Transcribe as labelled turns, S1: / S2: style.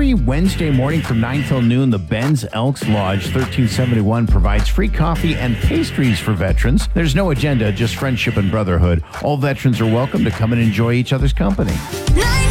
S1: Every Wednesday morning from 9 till noon, the Ben's Elks Lodge 1371 provides free coffee and pastries for veterans. There's no agenda, just friendship and brotherhood. All veterans are welcome to come and enjoy each other's company.